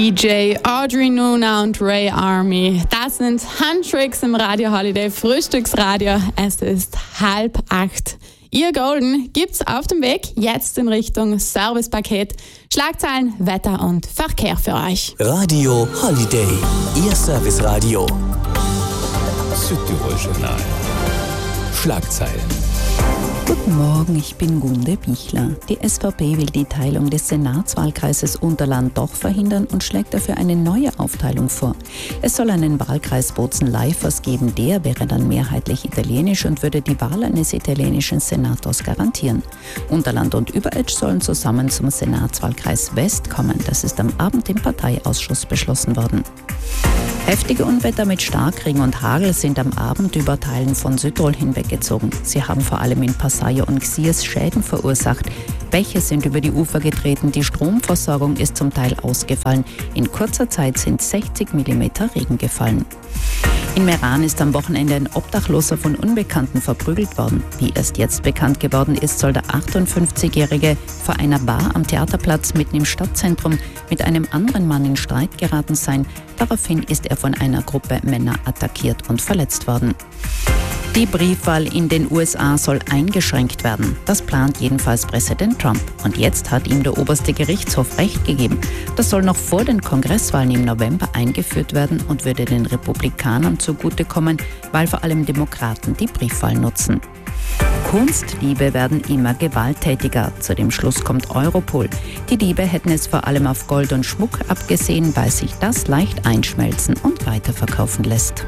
DJ Audrey Nuna und Ray Army. Das sind Handtricks im Radio Holiday Frühstücksradio. Es ist 7:30. Ihr Golden gibt's auf dem Weg, jetzt in Richtung Servicepaket. Schlagzeilen, Wetter und Verkehr für euch. Radio Holiday, Ihr Serviceradio. Südtirol Journal. Schlagzeilen. Guten Morgen, ich bin Gunde Bichler. Die SVP will die Teilung des Senatswahlkreises Unterland doch verhindern und schlägt dafür eine neue Aufteilung vor. Es soll einen Wahlkreis Bozen-Leifers geben, der wäre dann mehrheitlich italienisch und würde die Wahl eines italienischen Senators garantieren. Unterland und Überetsch sollen zusammen zum Senatswahlkreis West kommen. Das ist am Abend im Parteiausschuss beschlossen worden. Heftige Unwetter mit Starkregen und Hagel sind am Abend über Teilen von Südtirol hinweggezogen. Sie haben vor allem in Passaia und Xiers Schäden verursacht. Bäche sind über die Ufer getreten, die Stromversorgung ist zum Teil ausgefallen. In kurzer Zeit sind 60 mm Regen gefallen. In Meran ist am Wochenende ein Obdachloser von Unbekannten verprügelt worden. Wie erst jetzt bekannt geworden ist, soll der 58-Jährige vor einer Bar am Theaterplatz mitten im Stadtzentrum mit einem anderen Mann in Streit geraten sein. Daraufhin ist er von einer Gruppe Männer attackiert und verletzt worden. Die Briefwahl in den USA soll eingeschränkt werden. Das plant jedenfalls Präsident Trump. Und jetzt hat ihm der oberste Gerichtshof Recht gegeben. Das soll noch vor den Kongresswahlen im November eingeführt werden und würde den Republikanern zugutekommen, weil vor allem Demokraten die Briefwahl nutzen. Kunstdiebe werden immer gewalttätiger. Zu dem Schluss kommt Europol. Die Diebe hätten es vor allem auf Gold und Schmuck abgesehen, weil sich das leicht einschmelzen und weiterverkaufen lässt.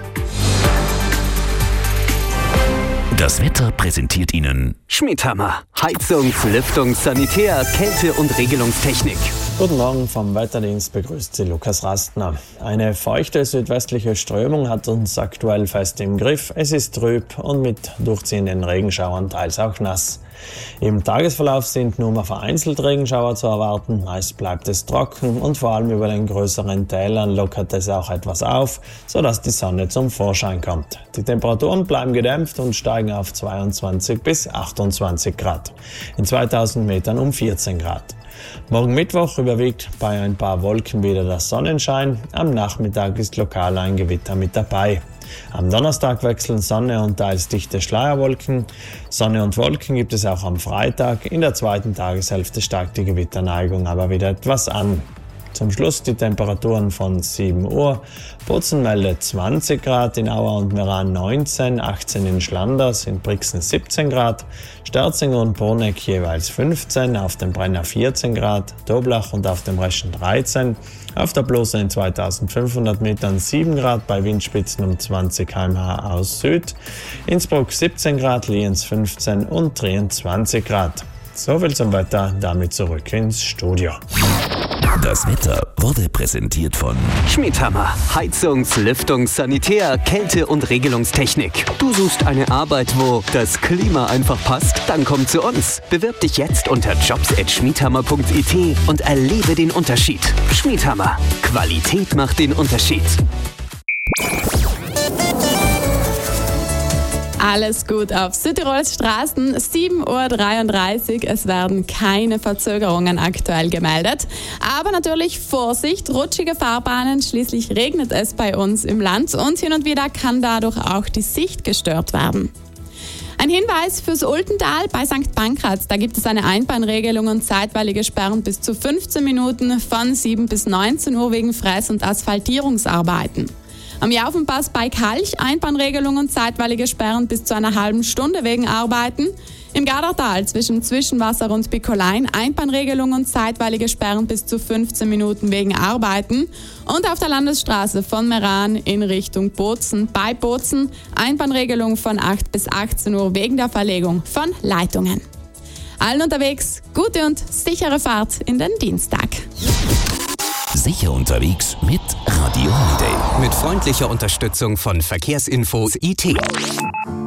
Das Wetter präsentiert Ihnen Schmiedhammer. Heizungs-, Lüftungs-, Sanitär-, Kälte- und Regelungstechnik. Guten Morgen vom Wetterdienst, begrüßt Sie Lukas Rastner. Eine feuchte südwestliche Strömung hat uns aktuell fest im Griff. Es ist trüb und mit durchziehenden Regenschauern teils auch nass. Im Tagesverlauf sind nur vereinzelt Regenschauer zu erwarten. Meist bleibt es trocken und vor allem über den größeren Tälern lockert es auch etwas auf, sodass die Sonne zum Vorschein kommt. Die Temperaturen bleiben gedämpft und steigen auf 22 bis 28 Grad. In 2000 Metern um 14 Grad. Morgen Mittwoch überwiegt bei ein paar Wolken wieder der Sonnenschein. Am Nachmittag ist lokal ein Gewitter mit dabei. Am Donnerstag wechseln Sonne und teils dichte Schleierwolken. Sonne und Wolken gibt es auch am Freitag. In der zweiten Tageshälfte steigt die Gewitterneigung aber wieder etwas an. Zum Schluss die Temperaturen von 7 Uhr. Bozen meldet 20 Grad, in Auer und Meran 19, 18 in Schlanders, in Brixen 17 Grad, Sterzinger und Borneck jeweils 15, auf dem Brenner 14 Grad, Doblach und auf dem Reschen 13, auf der Blose in 2500 Metern 7 Grad, bei Windspitzen um 20 km/h aus Süd, Innsbruck 17 Grad, Lienz 15 und Trien 20 Grad. So viel zum Wetter, damit zurück ins Studio. Das Wetter wurde präsentiert von Schmiedhammer. Heizungs-, Lüftungs-, Sanitär-, Kälte- und Regelungstechnik. Du suchst eine Arbeit, wo das Klima einfach passt? Dann komm zu uns. Bewirb dich jetzt unter jobs@schmiedhammer.it und erlebe den Unterschied. Schmiedhammer. Qualität macht den Unterschied. Alles gut auf Südtirols Straßen, 7:33 Uhr. Es werden keine Verzögerungen aktuell gemeldet. Aber natürlich Vorsicht, rutschige Fahrbahnen, schließlich regnet es bei uns im Land und hin und wieder kann dadurch auch die Sicht gestört werden. Ein Hinweis fürs Ultental bei St. Pankraz. Da gibt es eine Einbahnregelung und zeitweilige Sperren bis zu 15 Minuten von 7 bis 19 Uhr wegen Fräs- und Asphaltierungsarbeiten. Am Jaufenpass bei Kalch Einbahnregelung und zeitweilige Sperren bis zu einer halben Stunde wegen Arbeiten. Im Gardertal zwischen Zwischenwasser und Bikolein Einbahnregelung und zeitweilige Sperren bis zu 15 Minuten wegen Arbeiten. Und auf der Landesstraße von Meran in Richtung Bozen bei Bozen Einbahnregelung von 8 bis 18 Uhr wegen der Verlegung von Leitungen. Allen unterwegs gute und sichere Fahrt in den Dienstag. Sicher unterwegs mit Radio Holiday. Mit freundlicher Unterstützung von Verkehrsinfo IT.